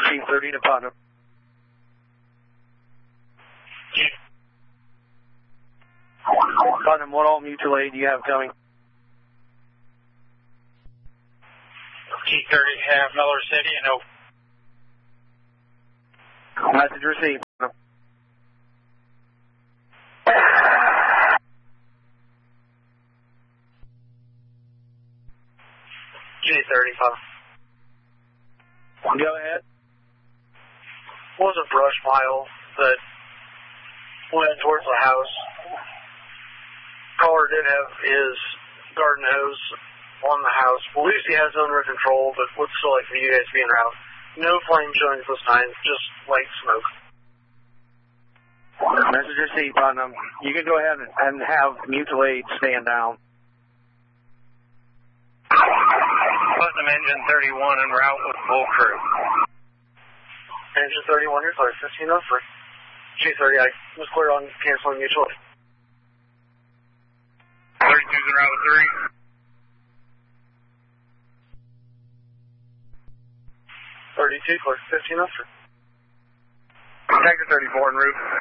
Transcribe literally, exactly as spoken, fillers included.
Chief thirty to Putnam. Chief. Putnam, what all mutual aid do you have coming? Chief thirty, have Miller City and Oak. Message received. G thirty, Putnam. Go ahead. Was a brush pile that went towards the house. Caller did have his garden hose on the house. Believes he has under control, but would still like for you guys to be en route. No flame showing at this time, just light smoke. Message received, Putnam. You can go ahead and have mutual aid stand down. Putnam engine thirty-one en route with full crew. Engine thirty-one, you're clear. fifteen oh three. G thirty, I was clear on canceling mutual aid. thirty-two's en route with three. thirty-two, clear. fifteen oh three. Sector thirty-four en route.